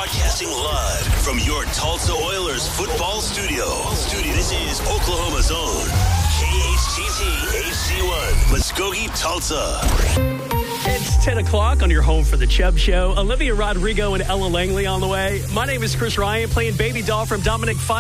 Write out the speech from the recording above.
Broadcasting live from your Tulsa Oilers football studio. This is Oklahoma's own KHTT HD1, Muskogee, Tulsa. It's 10 o'clock on your home for the Chubb Show. Olivia Rodrigo and Ella Langley on the way. My name is Chris Ryan, playing Baby Doll from Dominic Fike.